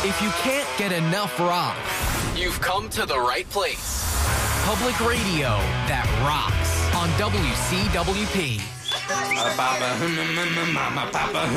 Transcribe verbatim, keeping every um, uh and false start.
If you can't get enough rock, you've come to the right place. Public radio that rocks on W C W P.